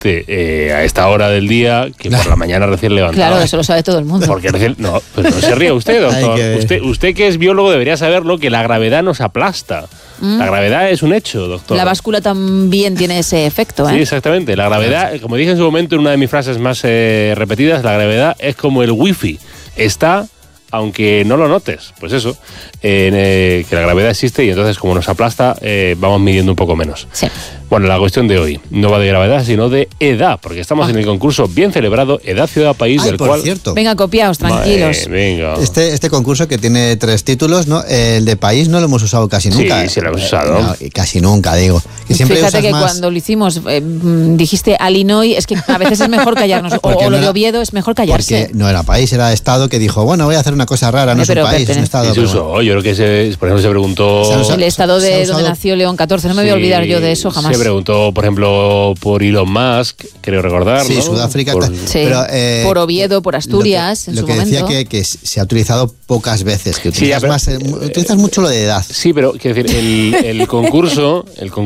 a esta hora del día que por la mañana recién levantado. Claro, eso lo sabe todo el mundo. Porque recién, no se ríe usted, doctor. Usted que es biólogo debería saberlo, que la gravedad nos aplasta. La gravedad es un hecho, doctor. La báscula también tiene ese efecto, ¿eh? Sí, exactamente. La gravedad, como dije en su momento en una de mis frases más repetidas, la gravedad es como el wifi. Está, aunque no lo notes. Pues eso, que la gravedad existe y entonces como nos aplasta, vamos midiendo un poco menos. Sí. Bueno, la cuestión de hoy no va de gravedad, sino de edad, porque estamos en el concurso bien celebrado Edad, Ciudad, País, del por cual... cierto. Venga, copiaos, tranquilos. Venga. Este concurso que tiene 3 títulos, ¿no? El de país no lo hemos usado casi nunca. Sí, lo hemos usado. No, casi nunca, digo. Que siempre Fíjate que más... cuando lo hicimos, dijiste Illinois, es que a veces es mejor callarnos. o lo de Oviedo es mejor callarse. Porque no era país, era Estado que dijo, bueno, voy a hacer una cosa rara, no es un país, es un Estado. Se usó, yo creo que por ejemplo se preguntó... El Estado de donde nació León XIV, no me voy a olvidar yo de eso jamás. Se preguntó, por ejemplo, por Elon Musk, creo recordar, sí, ¿no? Sudáfrica. Por Oviedo, por Asturias, en su momento. Lo que decía que se ha utilizado pocas veces, que utilizas mucho lo de edad. Sí, pero quiero decir, el concurso,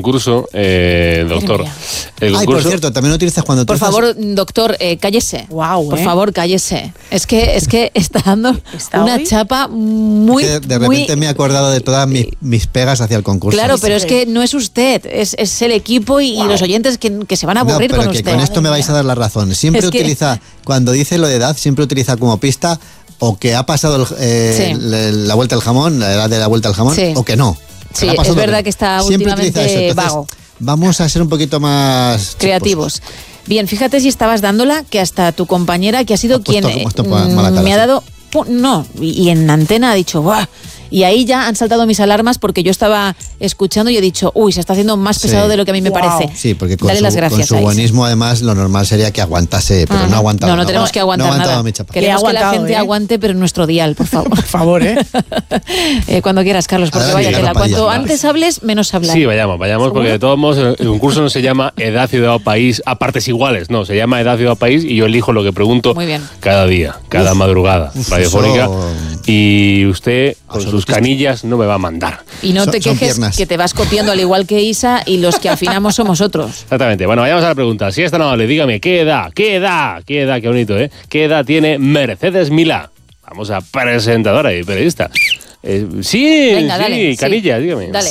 doctor. Por cierto, también lo utilizas cuando... Por favor, doctor, cállese. Wow, por favor, cállese. Es que está dando una chapa muy... De repente me he acordado de todas mis pegas hacia el concurso. Claro, pero es que no es usted, es el equipo y los oyentes que se van a aburrir con usted. Con esto me vais a dar la razón. Siempre utiliza, cuando dice lo de edad, siempre utiliza como pista o que ha pasado la vuelta al jamón, la edad de la vuelta al jamón, o que no. Sí, es verdad que está últimamente vago. Vamos a ser un poquito más creativos. Bien, fíjate si estabas dándola, que hasta tu compañera, que ha sido quien me ha dado... No, y en antena ha dicho, ¡buah! Y ahí ya han saltado mis alarmas porque yo estaba escuchando y he dicho, uy, se está haciendo más pesado de lo que a mí me parece. Sí, porque con las su buenismo además lo normal sería que aguantase, pero no ha aguantado. No tenemos que aguantar nada. Queremos que la gente aguante, pero en nuestro dial, por favor. Por favor, cuando quieras, Carlos, porque vaya, cuanto antes hables, menos hablar. Sí, vayamos, porque de todos modos el concurso no se llama Edad, Ciudad o País a partes iguales, no, se llama Edad, Ciudad o País y yo elijo lo que pregunto cada día, cada madrugada radiofónica y usted con sus canillas no me va a mandar. Y no te quejes que te vas copiando al igual que Isa y los que afinamos somos otros. Exactamente. Bueno, vayamos a la pregunta. Si es tan amable, dígame, ¿qué edad, qué bonito, ¿qué edad tiene Mercedes Milá? Vamos a presentadora y periodista. Venga, dale, canilla, dígame. Dale.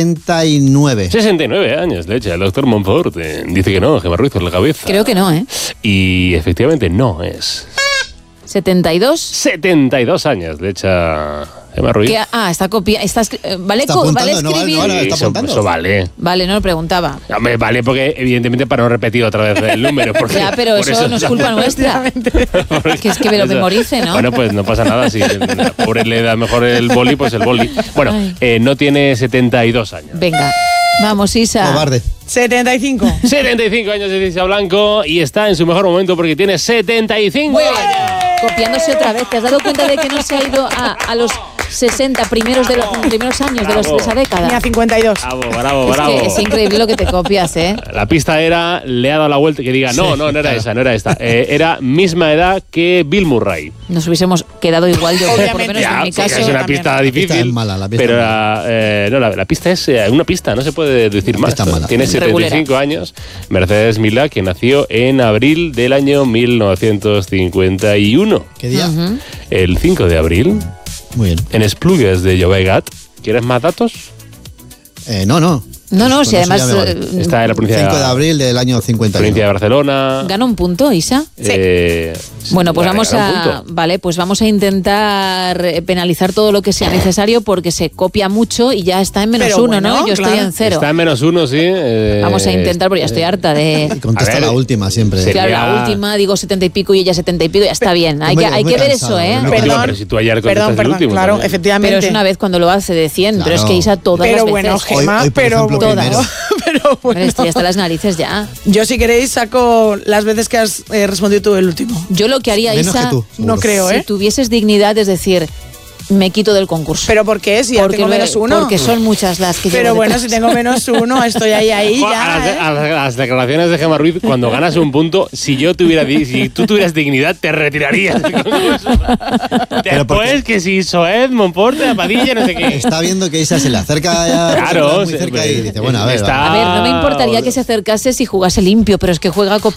69. 69 años, le echa el doctor Montfort. Dice que no, Gemma Ruiz por la cabeza. Creo que no, ¿eh? Y efectivamente no es. 72. 72 años, le echa Gemma Ruiz. Está copiando. ¿Vale escribir? Eso vale. Vale, no lo preguntaba. Me vale porque, evidentemente, para no repetir otra vez el número. Ya, pero eso no es culpa nuestra. Que es que me lo memorice, ¿no? Bueno, pues no pasa nada. Si la pobre le da mejor el boli, pues el boli. Bueno, no tiene 72 años. Venga, vamos, Isa. Cobarde. 75. 75 años de Isa Blanco y está en su mejor momento porque tiene 75 años. Copiándose otra vez. ¿Te has dado cuenta de que no se ha ido a los 60 primeros años de esa década? Ni a 52. Bravo. Es increíble lo que te copias, ¿eh? La pista era, le ha dado la vuelta, que diga, no era esta. Era misma edad que Bill Murray. Nos hubiésemos quedado igual, yo creo, por lo menos en mi caso. Es una pista difícil. La pista es mala, pero la pista es una pista, no se puede decir más. Tiene 75 años. Mercedes Milá, que nació en abril del año 1951. ¿Qué día? El 5 de abril. Muy bien. En Esplugues de Llobregat. ¿Quieres más datos? No, si además... Está en la provincia 5 de abril del año 51. Provincia de Barcelona. ¿Gana un punto, Isa? Sí. Bueno, pues vamos a intentar penalizar todo lo que sea necesario porque se copia mucho y ya está en -1, ¿no? Yo estoy en 0. Está en -1, sí. Vamos a intentar, porque ya estoy harta de... Contesta la última siempre. Claro, la última, digo 70 y pico y ella 70 y pico, ya está bien. Hay que ver eso, ¿eh? Pero si tú ayer contestas el último. Claro, también. efectivamente. Pero es una vez cuando lo hace de 100, pero es que Isa todas las veces. Bueno, Gemma, hoy, por ejemplo, todas. Pero bueno. Estoy hasta las narices ya. Yo, si queréis, saco las veces que has respondido tú el último. Yo lo que haría, menos Isa, que tú, no creo, si tuvieses dignidad, es decir, me quito del concurso. ¿Pero por qué? Si ya tengo -1. Porque son muchas las que Pero bueno, si tengo -1, estoy ahí ya. A las declaraciones de Gemma Ruiz, cuando ganas un punto, si tú tuvieras dignidad, te retirarías del concurso. Después que si Soed, Monforte, Padilla, no sé qué. Está viendo que Isa se le acerca ya. Claro, muy cerca y dice, bueno, a ver. A ver, no me importaría que se acercase si jugase limpio, pero es que juega